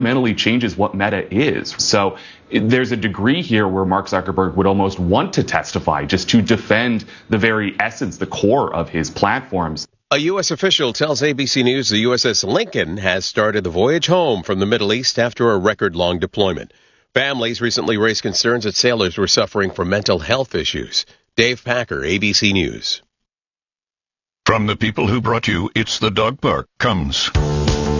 fundamentally changes what Meta is. So there's a degree here where Mark Zuckerberg would almost want to testify just to defend the very essence, the core of his platforms. A U.S. official tells ABC News the USS Lincoln has started the voyage home from the Middle East after a record-long deployment. Families recently raised concerns that sailors were suffering from mental health issues. Dave Packer, ABC News. From the people who brought you It's the Dog Park comes